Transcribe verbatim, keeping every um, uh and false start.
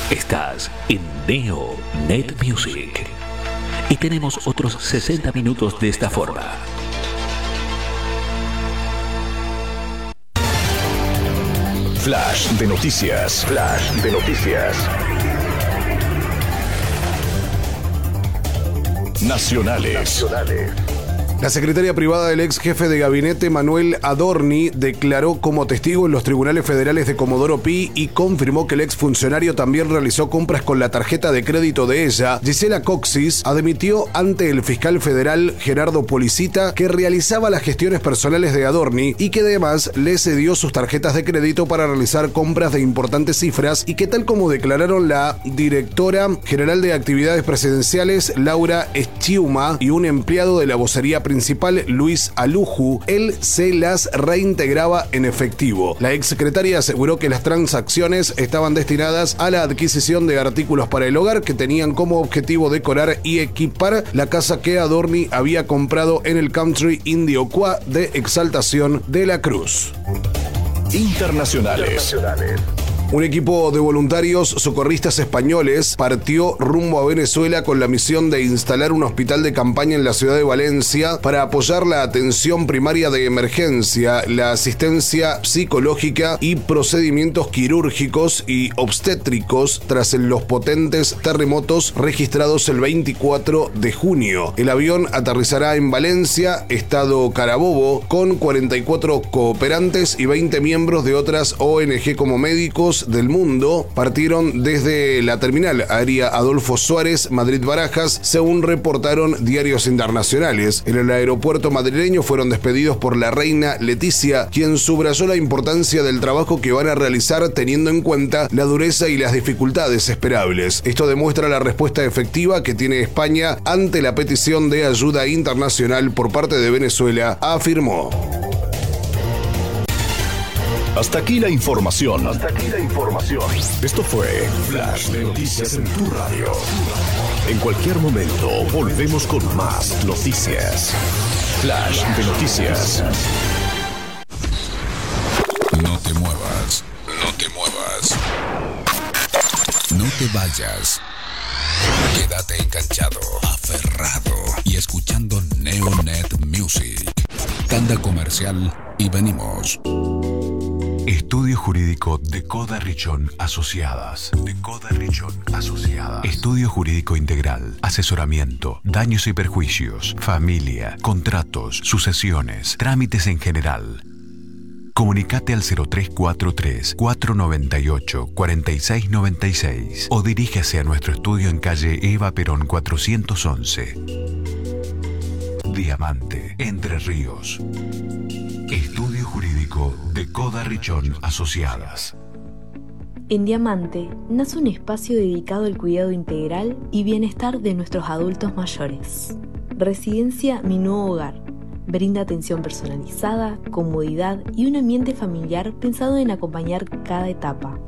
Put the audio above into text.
Estás en Neo Net Music y tenemos otros sesenta minutos de esta forma. Flash de noticias. Flash de noticias. Nacionales. Nacionales. La secretaria privada del ex jefe de gabinete, Manuel Adorni, declaró como testigo en los tribunales federales de Comodoro Pi y confirmó que el ex funcionario también realizó compras con la tarjeta de crédito de ella. Gisela Coxis admitió ante el fiscal federal Gerardo Policita que realizaba las gestiones personales de Adorni y que además le cedió sus tarjetas de crédito para realizar compras de importantes cifras y que, tal como declararon la directora general de actividades presidenciales, Laura Eschiuma, y un empleado de la vocería principal, Luis Aluju, él se las reintegraba en efectivo. La exsecretaria aseguró que las transacciones estaban destinadas a la adquisición de artículos para el hogar que tenían como objetivo decorar y equipar la casa que Adorni había comprado en el country indio Qua de Exaltación de la Cruz. Internacionales. Internacionales. Un equipo de voluntarios socorristas españoles partió rumbo a Venezuela con la misión de instalar un hospital de campaña en la ciudad de Valencia para apoyar la atención primaria de emergencia, la asistencia psicológica y procedimientos quirúrgicos y obstétricos tras los potentes terremotos registrados el veinticuatro de junio. El avión aterrizará en Valencia, estado Carabobo, con cuarenta y cuatro cooperantes y veinte miembros de otras O N G como médicos del mundo. Partieron desde la terminal aérea Adolfo Suárez, Madrid-Barajas, según reportaron diarios internacionales. En el aeropuerto madrileño fueron despedidos por la reina Leticia, quien subrayó la importancia del trabajo que van a realizar teniendo en cuenta la dureza y las dificultades esperables. Esto demuestra la respuesta efectiva que tiene España ante la petición de ayuda internacional por parte de Venezuela, afirmó. Hasta aquí la información. Hasta aquí la información. Esto fue Flash de Noticias en tu radio. En cualquier momento volvemos con más noticias. Flash de Noticias. No te muevas. No te muevas. No te vayas. Quédate enganchado, aferrado y escuchando Neonet Music. Tanda comercial y venimos. Estudio Jurídico de Coda Richón Asociadas. De Coda Richón Asociadas. Estudio Jurídico Integral. Asesoramiento. Daños y perjuicios. Familia. Contratos. Sucesiones. Trámites en general. Comunicate al cero tres cuatro tres, cuatro nueve ocho, cuatro seis nueve seis o diríjase a nuestro estudio en calle Eva Perón cuatrocientos once. Diamante, Entre Ríos. Estudio Jurídico de Coda Richón Asociadas. En Diamante nace un espacio dedicado al cuidado integral y bienestar de nuestros adultos mayores. Residencia Mi Nuevo Hogar. Brinda atención personalizada, comodidad y un ambiente familiar pensado en acompañar cada etapa.